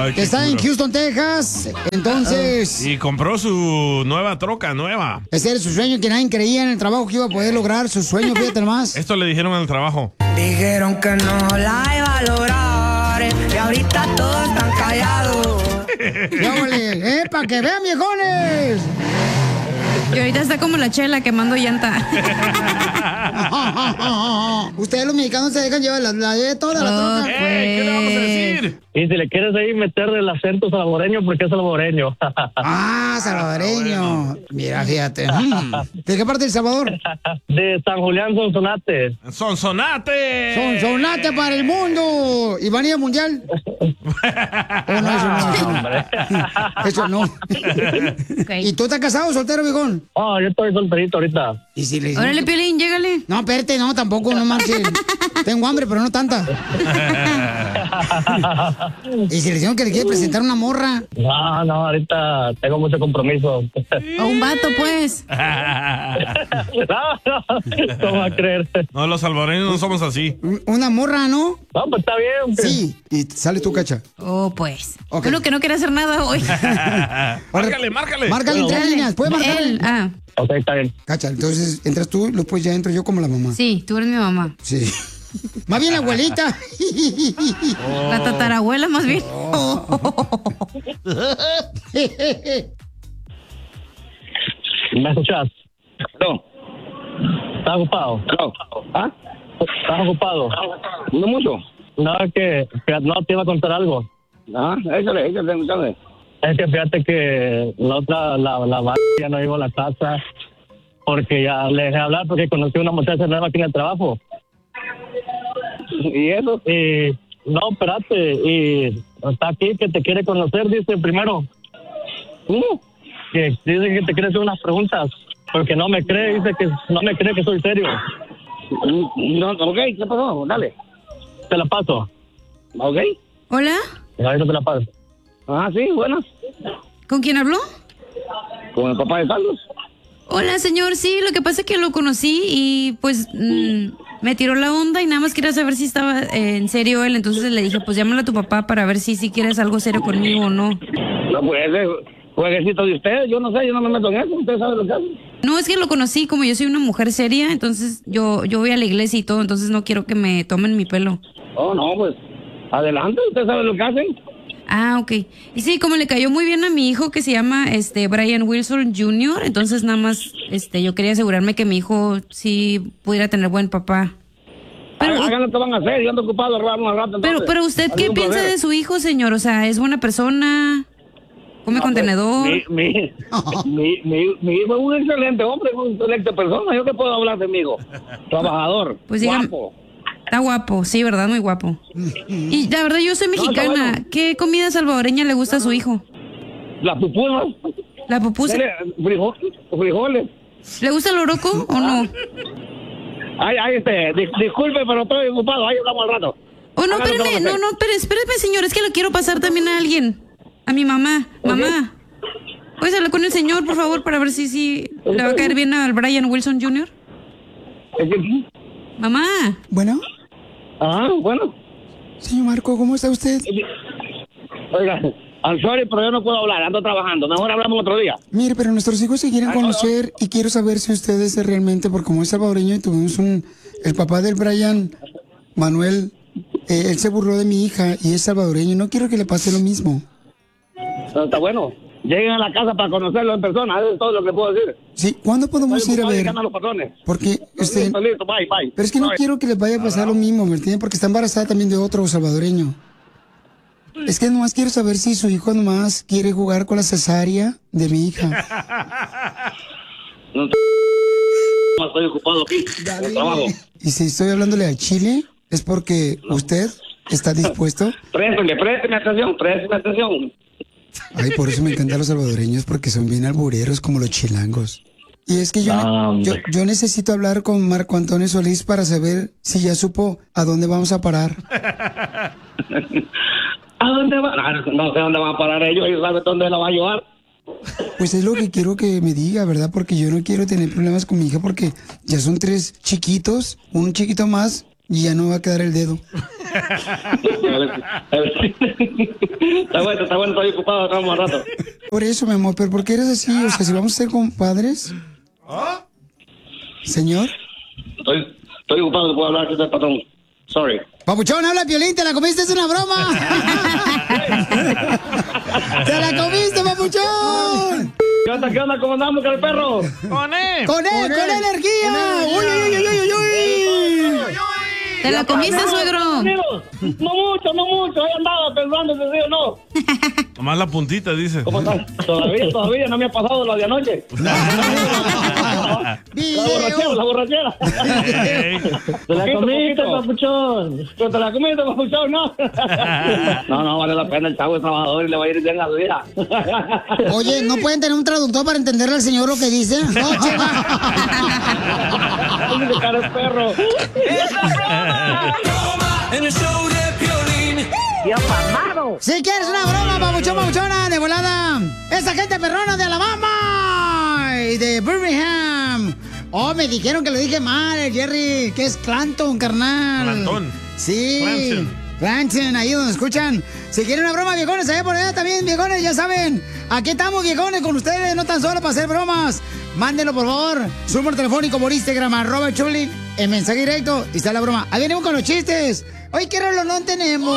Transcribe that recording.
que está en Houston, Texas. Entonces... Y compró su nueva troca, nueva. Ese era su sueño, que nadie creía en el trabajo que iba a poder lograr. Su sueño, fíjate nomás. Esto le dijeron al trabajo. Dijeron que no la iba a lograr y ahorita todos están callados. ¡Para que vean, viejones! Y ahorita está como la Chela quemando llanta. Ustedes los mexicanos se dejan llevar la toda la troca. ¿Qué le vamos a decir? Y si le quieres ahí meter el acento salvadoreño, porque es salvadoreño. Salvadoreño. Mira, fíjate. ¿De qué parte de El Salvador? De San Julián, Sonsonate. ¡Sonsonate! ¡Sonsonate para el mundo! ¿Y van a ir al mundial? Eso no. Okay. ¿Y tú estás casado o soltero, viejón? Yo estoy solterito ahorita. ¿Y si le... Órale, Piolín, llégale. No, espérate, no, tampoco, no marches. Tengo hambre, pero no tanta. ¿Y si le dijeron que le quiere presentar una morra? No, ahorita tengo mucho compromiso. A un vato, pues. ¿Cómo va a creer? No, los salvadoreños no somos así. Una morra, ¿no? No, pues está bien. Sí, y sale tu Cacha. Oh, pues. Okay. Uno que no quiere hacer nada hoy. Márcale. Márcale en 3 líneas, puedes marcar. Él, Ok, está bien. Cacha, entonces entras tú, después ya entro yo como la mamá. Sí, tú eres mi mamá. Sí. Más bien la abuelita. La tatarabuela, más bien. ¿Me escuchas? No. ¿Estás ocupado? No. ¿Ah? ¿Estás ocupado? No mucho. No, es que no te iba a contar algo. Échale. Es que fíjate que la otra, la ya no llegó a la casa porque ya le dejé hablar porque conocí a una muchacha nueva aquí en el trabajo. ¿Y eso? Y no, espérate, y está aquí que te quiere conocer, dice primero. Que dice que te quiere hacer unas preguntas porque no me cree, dice que no me cree que soy serio. No, ok, ¿qué pasó? Dale. Te la paso. Ok. ¿Hola? Ahorita te la paso. Sí, bueno. ¿Con quién habló? Con el papá de Carlos. Hola, señor. Sí, lo que pasa es que lo conocí y pues me tiró la onda y nada más quería saber si estaba en serio él. Entonces le dije, pues llámale a tu papá para ver si quieres algo serio conmigo o no. No, pues ese jueguecito de ustedes, yo no sé, yo no me meto en eso, ustedes saben lo que hacen. No, es que lo conocí, como yo soy una mujer seria, entonces yo voy a la iglesia y todo, entonces no quiero que me tomen mi pelo. Oh, no, pues adelante, ustedes saben lo que hacen. Ok. Y sí, como le cayó muy bien a mi hijo que se llama Brian Wilson Jr., entonces nada más yo quería asegurarme que mi hijo sí pudiera tener buen papá. Pero hagan lo que van a hacer, yo ando ocupado, robamos al rato. Pero usted, ¿qué piensa de su hijo, señor? O sea, ¿es buena persona? ¿Come contenedor? Mi hijo es un excelente hombre, es una excelente persona. ¿Yo qué puedo hablar de mi hijo? Trabajador, pues guapo. Está guapo, sí, ¿verdad? Muy guapo. Y la verdad, yo soy mexicana. Bueno. ¿Qué comida salvadoreña le gusta a su hijo? Las pupusas. ¿La pupusa? Frijoles. ¿Le gusta el oroco o no? Disculpe, pero estoy ocupado. Ahí hablamos al rato. Oh, no, espérame, señor. Es que lo quiero pasar también a alguien. A mi mamá. Mamá. ¿Puedes hablar con el señor, por favor, para ver si le va a caer bien al Brian Wilson Jr.? Mamá. ¿Bueno? Bueno. Señor Marco, ¿cómo está usted? Oiga, I'm sorry, pero yo no puedo hablar, ando trabajando. Mejor hablamos otro día. Mire, pero nuestros hijos se quieren conocer y quiero saber si usted es realmente, porque como es salvadoreño y tuvimos el papá del Brian, Manuel, él se burló de mi hija y es salvadoreño. No quiero que le pase lo mismo. Está bueno. Lleguen a la casa para conocerlo en persona, eso es todo lo que puedo decir. Sí, ¿cuándo podemos ir a ver? Porque usted... Listo, bye. Pero es que no quiero que les vaya a pasar lo mismo, ¿me entiende? Porque está embarazada también de otro salvadoreño. Es que nomás quiero saber si su hijo nomás quiere jugar con la cesárea de mi hija. No estoy ocupado aquí, en el trabajo. Y si estoy hablándole a Chile, es porque usted está dispuesto. Présteme atención. Ay, por eso me encantan los salvadoreños, porque son bien albureros como los chilangos. Y es que yo necesito hablar con Marco Antonio Solís para saber si ya supo a dónde vamos a parar. ¿A dónde va? No sé dónde van a parar ellos saben dónde la va a llevar. Pues es lo que quiero que me diga, ¿verdad? Porque yo no quiero tener problemas con mi hija porque ya son 3 chiquitos, un chiquito más y ya no va a quedar el dedo. Está bueno, estoy ocupado acá un rato. Por eso, mi amor, pero ¿por qué eres así? O sea, si vamos a ser compadres. Señor. Estoy ocupado, no puedo hablar, que es el patrón. Sorry. Papuchón, habla Piolín, te la comiste, es una broma. ¡Te la comiste, papuchón! ¿Qué onda? ¿Cómo andamos con el perro? ¡Con él! ¡Con energía! ¡Uy! ¿Te la comiste, suegro? No mucho. Ahí andaba pensando si sí o no. Nomás la puntita, dice. ¿Cómo estás? Todavía no me ha pasado lo de anoche. La borrachera. Ey. ¿Te la comiste, papuchón? ¿Te la comiste, papuchón? No, vale la pena. El chavo es trabajador y le va a ir bien a su vida. Oye, ¿no pueden tener un traductor para entenderle al señor lo que dice? No, chica. ¡Ay, de cara el perro! En el show de Piolín. ¡Dios amado! Si quieres una broma, papuchona, de volada. Esa gente perrona de Alabama y de Birmingham. Oh, me dijeron que lo dije mal, Jerry, que es Clanton, carnal. Clanton. Sí. Clanton, ahí donde escuchan. Si quieren una broma, viejones, allá por allá también, viejones, ya saben. Aquí estamos, viejones, con ustedes, no tan solo para hacer bromas. Mándenlo, por favor. Su número telefónico por Instagram, @Chuli, en mensaje directo, y está la broma. Ahí venimos con los chistes. Hoy, ¿qué reloj no tenemos?